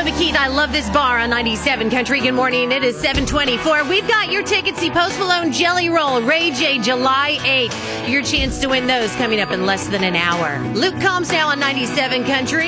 McKeith. I love this bar on 97 Country. Good morning. It is 7:24. We've got your tickets. See Post Malone Jelly Roll, Ray J, July 8th. Your chance to win those coming up in less than an hour. Luke Combs now on 97 Country.